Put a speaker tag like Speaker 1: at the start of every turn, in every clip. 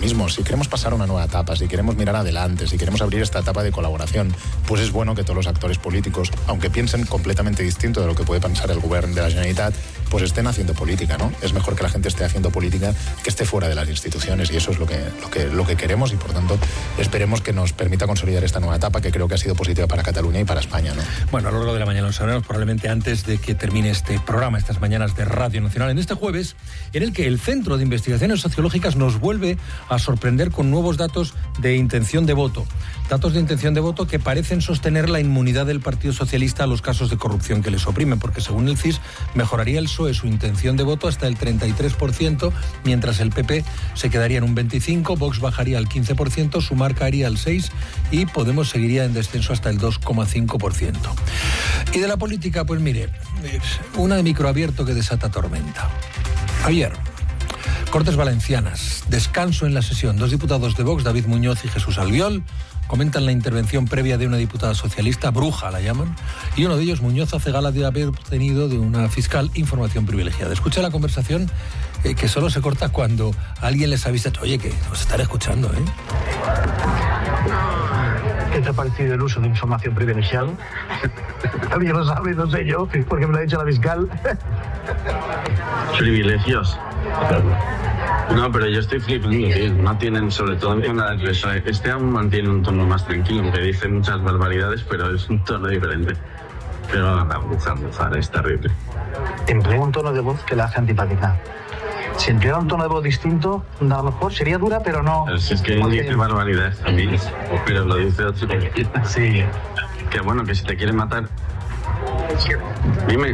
Speaker 1: mismo. Si queremos pasar a una nueva etapa, si queremos mirar adelante, si queremos abrir esta etapa de colaboración, pues es bueno que todos los actores políticos, aunque piensen completamente distinto de lo que puede pensar el Govern de la Generalitat, pues estén haciendo política, ¿no? Es mejor que la gente esté haciendo política que esté fuera de las instituciones, y eso es lo que queremos, y por tanto esperemos que nos permita consolidar esta nueva etapa, que creo que ha sido positiva para Cataluña y para España, ¿no?
Speaker 2: Bueno, a lo largo de la mañana lo sabremos, probablemente antes de que termine este programa, estas mañanas de Radio Nacional, en este jueves, en el que el Centro de Investigaciones Sociológicas nos vuelve a sorprender con nuevos datos de intención de voto. Datos de intención de voto que parecen sostener la inmunidad del Partido Socialista a los casos de corrupción que les oprimen, porque según el CIS mejoraría el PSOE su intención de voto hasta el 33%, mientras el PP se quedaría en un 25%, Vox bajaría al 15%, Sumar caería al 6% y Podemos seguiría en descenso hasta el 2,5%. Y de la política, pues mire, una de microabierto que desata tormenta. Ayer, Cortes Valencianas, descanso en la sesión. 2 diputados de Vox, David Muñoz y Jesús Albiol, comentan la intervención previa de una diputada socialista, bruja la llaman, y uno de ellos, Muñoz, hace gala de haber obtenido de una fiscal información privilegiada. Escucha la conversación, que solo se corta cuando alguien les avisa, oye, que nos están escuchando, ¿eh?
Speaker 3: ¿Qué te ha parecido el uso de información privilegiada? Alguien lo sabe, no sé yo, porque me lo ha dicho la fiscal.
Speaker 4: Privilegios. No, pero yo estoy flipando, tío. No tienen, sobre todo en la defensa. Este aún mantiene un tono más tranquilo, aunque dice muchas barbaridades, pero es un tono diferente. Pero la buzar es terrible.
Speaker 3: Emplea un tono de voz que la hace antipática. Si emplea un tono de voz distinto, a lo mejor sería dura, pero no...
Speaker 4: Pero si es que dice barbaridades también, pero lo dice otro.
Speaker 3: Sí.
Speaker 4: Que bueno, que si te quieren matar... Dime.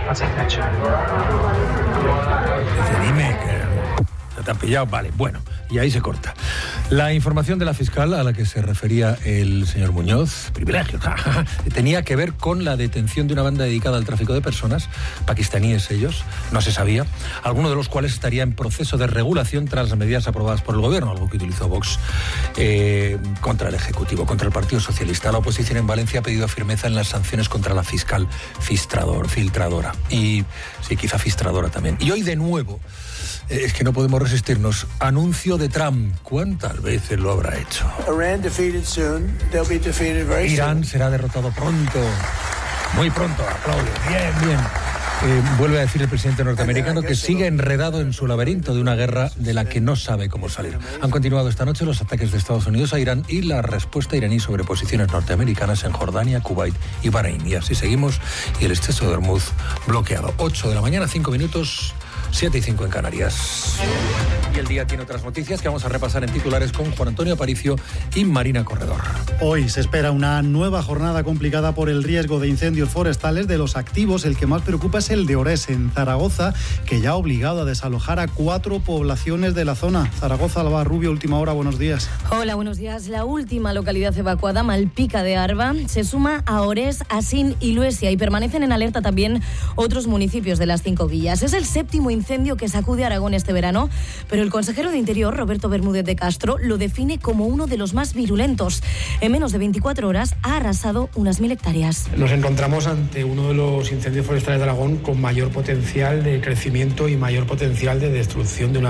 Speaker 2: Dime que te han pillado, vale, bueno, y ahí se corta. La información de la fiscal a la que se refería el señor Muñoz, privilegio, tenía que ver con la detención de una banda dedicada al tráfico de personas, pakistaníes ellos, no se sabía, alguno de los cuales estaría en proceso de regulación tras las medidas aprobadas por el gobierno, algo que utilizó Vox contra el Ejecutivo, contra el Partido Socialista. La oposición en Valencia ha pedido firmeza en las sanciones contra la fiscal filtradora, y sí, quizá filtradora también. Y hoy de nuevo, es que no podemos resistirnos, anuncio de Trump. ¿Cuántas veces lo habrá hecho? Irán será derrotado pronto, muy pronto, aplaude, bien. Vuelve a decir el presidente norteamericano que sigue enredado en su laberinto de una guerra de la que no sabe cómo salir. Han continuado esta noche los ataques de Estados Unidos a Irán y la respuesta iraní sobre posiciones norteamericanas en Jordania, Kuwait y Bahrein. Y así seguimos, y el estrecho de Hormuz bloqueado. 8 de la mañana, 5 minutos... 7:05 en Canarias. Y el día tiene otras noticias que vamos a repasar en titulares con Juan Antonio Aparicio y Marina Corredor.
Speaker 5: Hoy se espera una nueva jornada complicada por el riesgo de incendios forestales. De los activos, el que más preocupa es el de Orés, en Zaragoza, que ya ha obligado a desalojar a 4 poblaciones de la zona. Zaragoza, Alba Rubio, última hora, buenos días.
Speaker 6: Hola, buenos días. La última localidad evacuada, Malpica de Arba, se suma a Orés, Asín y Luesia, y permanecen en alerta también otros municipios de las 5 villas. Es el séptimo incendio que sacude Aragón este verano, pero el consejero de Interior, Roberto Bermúdez de Castro, lo define como uno de los más virulentos. En menos de 24 horas ha arrasado unas 1.000 hectáreas.
Speaker 7: Nos encontramos ante uno de los incendios forestales de Aragón con mayor potencial de crecimiento y mayor potencial de destrucción de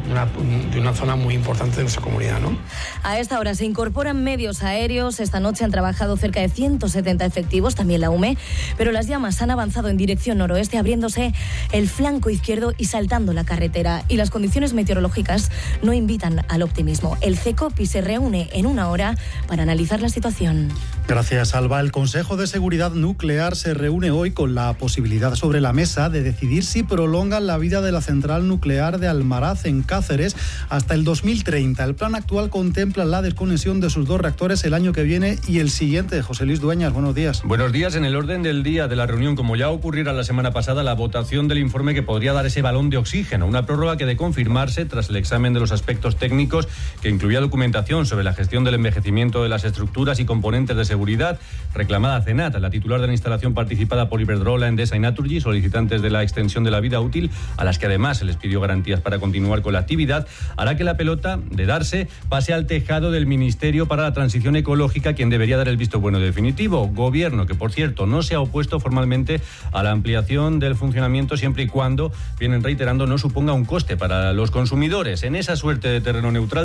Speaker 7: una zona muy importante de nuestra comunidad, ¿no?
Speaker 6: A esta hora se incorporan medios aéreos. Esta noche han trabajado cerca de 170 efectivos, también la UME, pero las llamas han avanzado en dirección noroeste, abriéndose el flanco izquierdo y saltando la carretera. Y las condiciones meteorológicas no invitan al optimismo. El CECOPI se reúne en una hora para analizar la situación.
Speaker 5: Gracias, Alba. El Consejo de Seguridad Nuclear se reúne hoy con la posibilidad sobre la mesa de decidir si prolongan la vida de la central nuclear de Almaraz, en Cáceres, hasta el 2030. El plan actual contempla la desconexión de sus 2 reactores el año que viene y el siguiente. José Luis Dueñas, buenos días.
Speaker 8: Buenos días. En el orden del día de la reunión, como ya ocurriera la semana pasada, la votación del informe que podría dar ese balón de oxígeno, una prórroga que, de confirmarse tras el examen de los aspectos técnicos, que incluía documentación sobre la gestión del envejecimiento de las estructuras y componentes de seguridad, reclamada a CENAT, la titular de la instalación participada por Iberdrola, Endesa y Naturgy, solicitantes de la extensión de la vida útil, a las que además se les pidió garantías para continuar con la actividad, hará que la pelota, de darse, pase al tejado del Ministerio para la Transición Ecológica, quien debería dar el visto bueno definitivo. Gobierno que, por cierto, no se ha opuesto formalmente a la ampliación del funcionamiento, siempre y cuando, vienen reiterando, no suponga un coste para los consumidores. En esa suerte de terreno neutral